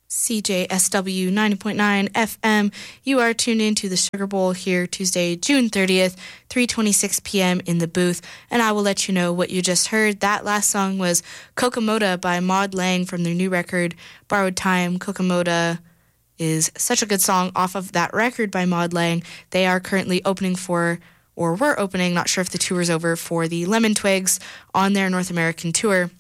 CJSW 90.9 FM. You are tuned into the Sugar Bowl here Tuesday, June 30th, 3:26 p.m. in the booth. And I will let you know what you just heard. That last song was Kokomoda by Maud Lang from their new record, Borrowed Time. Kokomoda is such a good song off of that record by Maud Lang. They are currently opening for, or were opening, not sure if the tour is over, for the Lemon Twigs on their North American tour.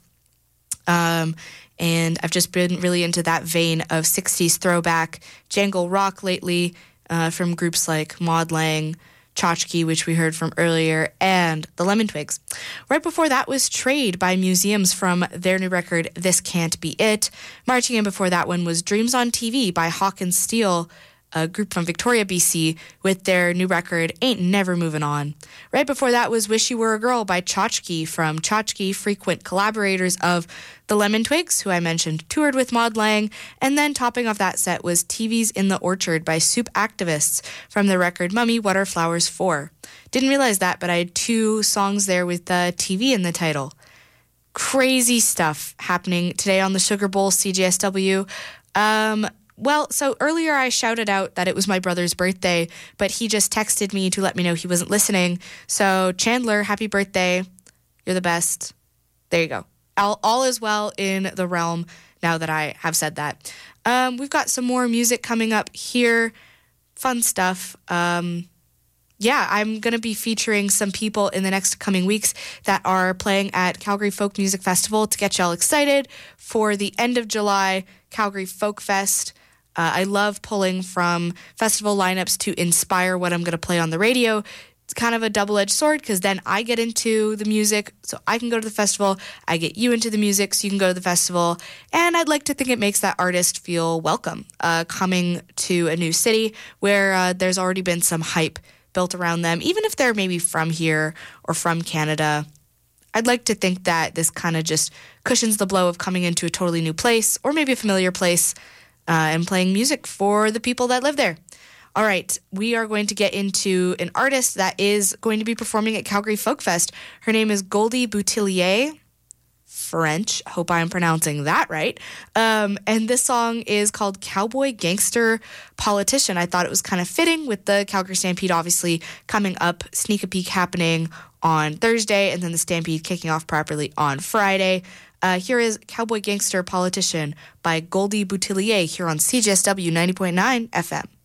And I've just been really into that vein of 60s throwback jangle rock lately from groups like Maud Lang, Tchotchke, which we heard from earlier, and the Lemon Twigs. Right before that was Trade by Museums from their new record, This Can't Be It. Marching in before that one was Dreams on TV by Hawk and Steel, a group from Victoria, BC, with their new record, Ain't Never Moving On. Right before that was Wish You Were a Girl by Tchotchke from Tchotchke, frequent collaborators of the Lemon Twigs, who I mentioned toured with Maud Lang. And then topping off that set was TV's In the Orchard by Soup Activists from the record Mummy, What Are Flowers For? Didn't realize that, but I had two songs there with TV in the title. Crazy stuff happening today on the Sugar Bowl CJSW. Well, so earlier I shouted out that it was my brother's birthday, but he just texted me to let me know he wasn't listening. So Chandler, happy birthday. You're the best. There you go. All is well in the realm now that I have said that. We've got some more music coming up here. Fun stuff. I'm going to be featuring some people in the next coming weeks that are playing at Calgary Folk Music Festival to get y'all excited for the end of July Calgary Folk Fest. I love pulling from festival lineups to inspire what I'm going to play on the radio. It's kind of a double-edged sword because then I get into the music so I can go to the festival. I get you into the music so you can go to the festival. And I'd like to think it makes that artist feel welcome coming to a new city where there's already been some hype built around them, even if they're maybe from here or from Canada. I'd like to think that this kind of just cushions the blow of coming into a totally new place or maybe a familiar place and playing music for the people that live there. All right, we are going to get into an artist that is going to be performing at Calgary Folk Fest. Her name is Goldie Boutillier, French. Hope I'm pronouncing that right. And this song is called Cowboy Gangster Politician. I thought it was kind of fitting with the Calgary Stampede obviously coming up, sneak a peek happening on Thursday, and then the Stampede kicking off properly on Friday. Here is Cowboy Gangster Politician by Goldie Boutillier here on CJSW 90.9 FM.